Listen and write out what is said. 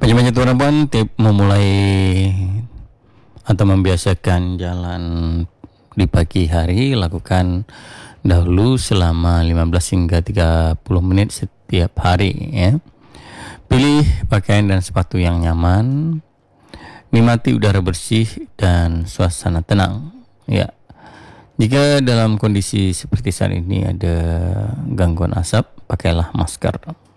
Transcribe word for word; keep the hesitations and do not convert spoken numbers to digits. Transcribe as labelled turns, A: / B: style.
A: Banyak-banyak teman tip memulai atau membiasakan jalan di pagi hari, lakukan dahulu selama lima belas hingga tiga puluh menit setiap hari ya. Pilih pakaian dan sepatu yang nyaman, nikmati udara bersih dan suasana tenang ya. Jika dalam kondisi seperti saat ini ada gangguan asap, pakailah masker.